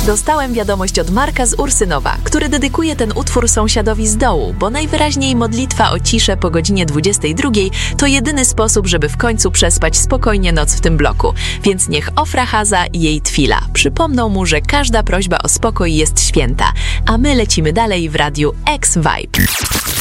Dostałem wiadomość od Marka z Ursynowa, który dedykuje ten utwór sąsiadowi z dołu, bo najwyraźniej modlitwa o ciszę po godzinie 22 to jedyny sposób, żeby w końcu przespać spokojnie noc w tym bloku. Więc niech Ofra Haza i jej Twila przypomną mu, że każda prośba o spokój jest święta. A my lecimy dalej w radiu X-Vibe.